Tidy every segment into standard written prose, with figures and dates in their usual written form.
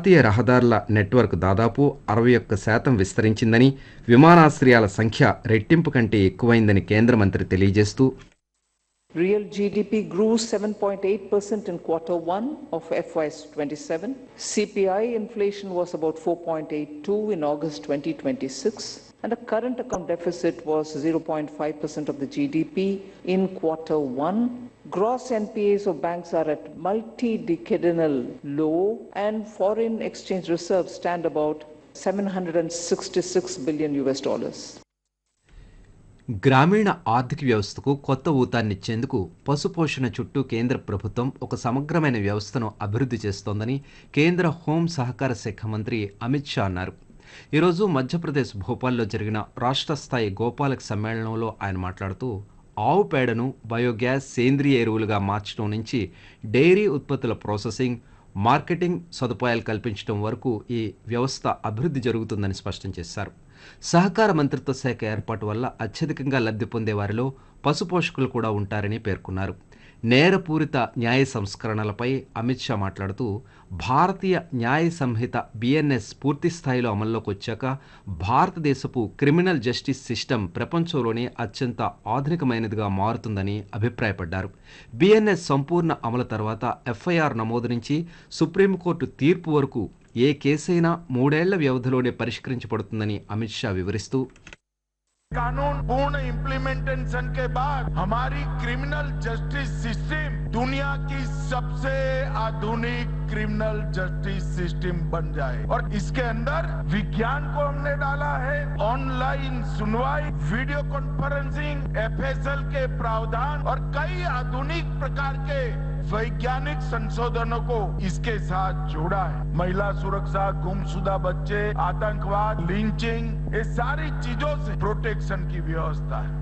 జాతీయ రహదారుల నెట్వర్క్ దాదాపు 61% విస్తరించిందని, విమానాశ్రయాల సంఖ్య రెట్టింపు కంటే ఎక్కువైందని కేంద్ర మంత్రి తెలియజేస్తూ, Real GDP grew 7.8% in Q1 of FY27. CPI inflation was about 4.82 in August 2026, and the current account deficit was 0.5% of the GDP in Q1. Gross NPAs of banks are at multi-decadal low, and foreign exchange reserves stand about $766 billion. గ్రామీణ ఆర్థిక వ్యవస్థకు కొత్త ఊతాన్నిచ్చేందుకు పశుపోషణ చుట్టూ కేంద్ర ప్రభుత్వం ఒక సమగ్రమైన వ్యవస్థను అభివృద్ధి చేస్తోందని కేంద్ర హోం సహకార శాఖ మంత్రి అమిత్ షా అన్నారు. ఈరోజు మధ్యప్రదేశ్ భోపాల్లో జరిగిన రాష్ట్ర స్థాయి గోపాలక సమ్మేళనంలో ఆయన మాట్లాడుతూ, ఆవు పేడను బయోగ్యాస్, సేంద్రియ ఎరువులుగా మార్చడం నుంచి డైరీ ఉత్పత్తుల ప్రాసెసింగ్, మార్కెటింగ్ సదుపాయాలు కల్పించడం వరకు ఈ వ్యవస్థ అభివృద్ధి జరుగుతుందని స్పష్టం చేశారు. సహకార మంత్రిత్వ శాఖ ఏర్పాటు వల్ల అత్యధికంగా లబ్ధి పొందే వారిలో పశుపోషకులు కూడా ఉంటారని పేర్కొన్నారు. నేరపూరిత న్యాయ సంస్కరణలపై అమిత్ షా మాట్లాడుతూ, భారతీయ న్యాయ సంహిత బిఎన్ఎస్ పూర్తి స్థాయిలో అమల్లోకి వచ్చాక భారతదేశపు క్రిమినల్ జస్టిస్ సిస్టమ్ ప్రపంచంలోనే అత్యంత ఆధునికమైనదిగా మారుతుందని అభిప్రాయపడ్డారు. బిఎన్ఎస్ సంపూర్ణ అమలు తర్వాత ఎఫ్ఐఆర్ నమోదు నుంచి సుప్రీంకోర్టు తీర్పు వరకు ఏ కేసైనా 3 ఏళ్ల వ్యవధిలోనే పరిష్కరించబడుతుందని అమిత్ షా వివరిస్తూ, कानून पूर्ण इम्प्लीमेंटेशन के बाद हमारी क्रिमिनल जस्टिस सिस्टम दुनिया की सबसे आधुनिक क्रिमिनल जस्टिस सिस्टम बन जाए, और इसके अंदर विज्ञान को हमने डाला है। ऑनलाइन सुनवाई, वीडियो कॉन्फ्रेंसिंग, एफएसएल के प्रावधान और कई आधुनिक प्रकार के वैज्ञानिक संशोधनों को इसके साथ जोड़ा है। महिला सुरक्षा, गुमशुदा बच्चे, आतंकवाद, लिंचिंग, ये सारी चीजों से प्रोटेक्शन की व्यवस्था है.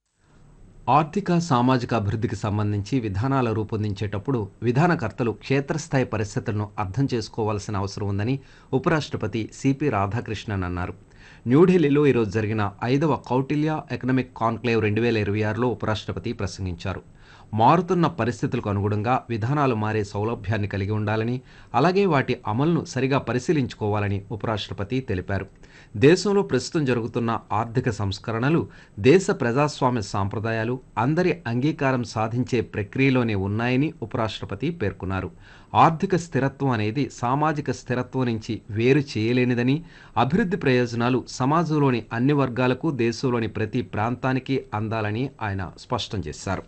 ఆర్థిక సామాజిక అభివృద్ధికి సంబంధించి విధానాలు రూపొందించేటప్పుడు విధానకర్తలు క్షేత్రస్థాయి పరిస్థితులను అర్థం చేసుకోవాల్సిన అవసరం ఉందని ఉపరాష్ట్రపతి సిపి రాధాకృష్ణన్ అన్నారు. న్యూఢిల్లీలో ఈరోజు జరిగిన 5వ కౌటిల్య ఎకనామిక్ కాన్క్లేవ్ 2026లో ఉపరాష్ట్రపతి ప్రసంగించారు. మారుతున్న పరిస్థితులకు అనుగుణంగా విధానాలు మారే సౌలభ్యాన్ని కలిగి ఉండాలని, అలాగే వాటి అమలును సరిగా పరిశీలించుకోవాలని ఉపరాష్ట్రపతి తెలిపారు. దేశంలో ప్రస్తుతం జరుగుతున్న ఆర్థిక సంస్కరణలు దేశ ప్రజాస్వామ్య సాంప్రదాయాలు అందరి అంగీకారం సాధించే ప్రక్రియలోనే ఉన్నాయని ఉపరాష్ట్రపతి పేర్కొన్నారు. ఆర్థిక స్థిరత్వం అనేది సామాజిక స్థిరత్వం నుంచి వేరు చేయలేనిదని, అభివృద్ధి ప్రయోజనాలు సమాజంలోని అన్ని వర్గాలకు, దేశంలోని ప్రతి ప్రాంతానికి అందాలని ఆయన స్పష్టం చేశారు.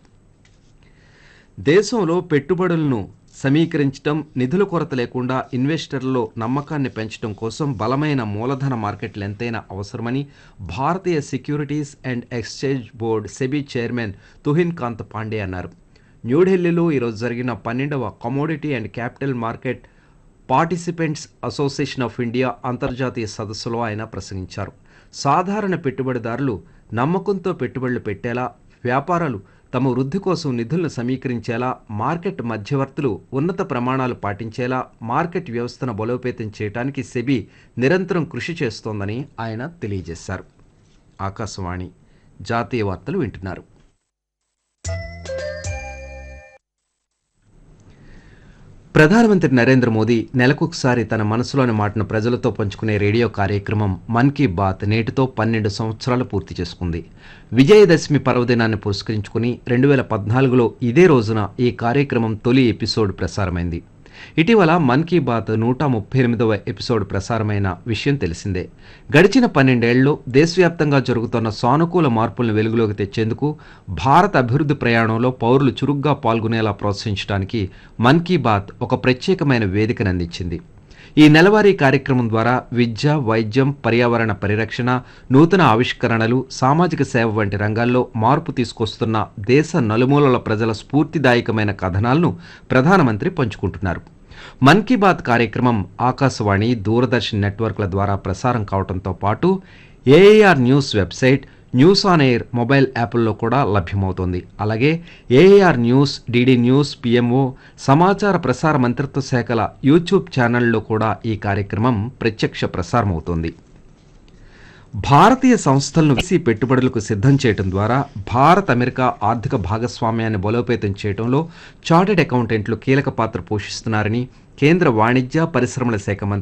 దేశంలో పెట్టుబడులను సమీకరించడం, నిధుల కొరత లేకుండా ఇన్వెస్టర్లలో నమ్మకాన్ని పెంచడం కోసం బలమైన మూలధన మార్కెట్లు ఎంతైనా అవసరమని భారతీయ securities and exchange board SEBI chairman Tuhin Kanth Pandey అన్నారు. న్యూఢిల్లీలో ఈరోజు జరిగిన 12వ commodity and capital market participants association of India అంతర్జాతీయ సదస్సులో ఆయన ప్రసంగించారు. సాధారణ పెట్టుబడిదారులు నమ్మకంతో పెట్టుబడులు పెట్టేలా, వ్యాపారాలు తమ వృద్ధి కోసం నిధులను సమీకరించేలా, మార్కెట్ మధ్యవర్తులు ఉన్నత ప్రమాణాలు పాటించేలా మార్కెట్ వ్యవస్థను బలోపేతం చేయడానికి సెబీ నిరంతరం కృషి చేస్తోందని ఆయన తెలియజేశారు. ఆకాశవాణి జాతీయ వార్తలు వింటున్నారు. ప్రధానమంత్రి నరేంద్ర మోదీ నెలకొకసారి తన మనసులోని మాటను ప్రజలతో పంచుకునే రేడియో కార్యక్రమం మన్ కీ బాత్ నేటితో 12 సంవత్సరాలు పూర్తి చేసుకుంది. విజయదశమి పర్వదినాన్ని పురస్కరించుకుని 2014లో ఇదే రోజున ఈ కార్యక్రమం తొలి ఎపిసోడ్ ప్రసారమైంది. ఇటీవల మన్ కీ బాత్ 138వ ఎపిసోడ్ ప్రసారమైన విషయం తెలిసిందే. గడిచిన 12 ఏళ్లలో దేశవ్యాప్తంగా జరుగుతున్న సానుకూల మార్పులను వెలుగులోకి తెచ్చేందుకు, భారత అభివృద్ధి ప్రయాణంలో పౌరులు చురుగ్గా పాల్గొనేలా ప్రోత్సహించడానికి మన్ కీ బాత్ ఒక ప్రత్యేకమైన వేదికను అందించింది. ఈ నెలవారీ కార్యక్రమం ద్వారా విద్య, వైద్యం, పర్యావరణ పరిరక్షణ, నూతన ఆవిష్కరణలు, సామాజిక సేవ వంటి రంగాల్లో మార్పు తీసుకొస్తున్న దేశ నలుమూలల ప్రజల స్ఫూర్తిదాయకమైన కథనాలను ప్రధానమంత్రి పంచుకుంటున్నారు. మన్ కీ బాత్ కార్యక్రమం ఆకాశవాణి, దూరదర్శన్ నెట్వర్క్ల ద్వారా ప్రసారం కావడంతో పాటు AIR news website, news on air mobile యాప్ల్లో కూడా లభ్యమవుతోంది. అలాగే AIR news, DD news, PMO, సమాచార ప్రసార మంత్రిత్వ శాఖల యూట్యూబ్ ఛానళ్లలో కూడా ఈ కార్యక్రమం ప్రత్యక్ష ప్రసారమవుతోంది. భారతీయ సంస్థలను విదేశీ పెట్టుబడులకు సిద్ధం చేయడం ద్వారా భారత్ అమెరికా ఆర్థిక భాగస్వామ్యాన్ని బలోపేతం చేయడంలో చార్టెడ్ అకౌంటెంట్లు కీలక పాత్ర పోషిస్తున్నారని కేంద్ర వాణిజ్య పరిశ్రమల శాఖ మంత్రి